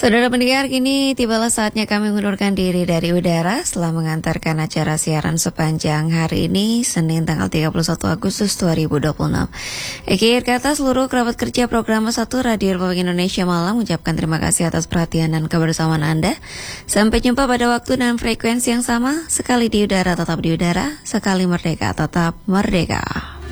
Saudara pendengar, kini tibalah saatnya kami mengundurkan diri dari udara setelah mengantarkan acara siaran sepanjang hari ini, Senin tanggal 31 Agustus 2026. Akhir kata seluruh kerabat kerja program 1 Radio Republik Indonesia Malam mengucapkan terima kasih atas perhatian dan kebersamaan Anda. Sampai jumpa pada waktu dan frekuensi yang sama, sekali di udara tetap di udara, sekali merdeka tetap merdeka.